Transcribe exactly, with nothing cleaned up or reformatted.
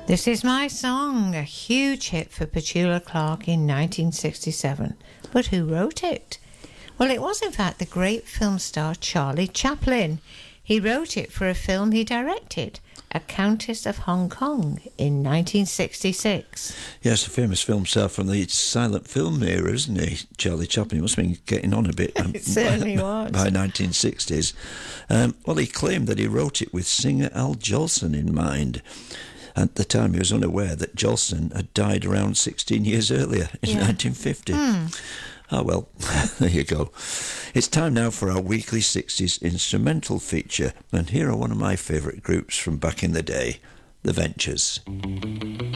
This Is My Song, a huge hit for Petula Clark in nineteen sixty-seven. But who wrote it? Well, it was in fact the great film star Charlie Chaplin. He wrote it for a film he directed, A Countess of Hong Kong, in nineteen sixty-six. Yes, a famous film star from the silent film era, isn't he? Charlie Chaplin. He must have been getting on a bit. Um, It certainly by, was. By nineteen sixties. Um, well, he claimed that he wrote it with singer Al Jolson in mind. At the time, he was unaware that Jolson had died around sixteen years earlier, in Yeah. nineteen fifty. Hmm. Oh, well, there you go. It's time now for our weekly sixties instrumental feature, and here are one of my favourite groups from back in the day, The Ventures.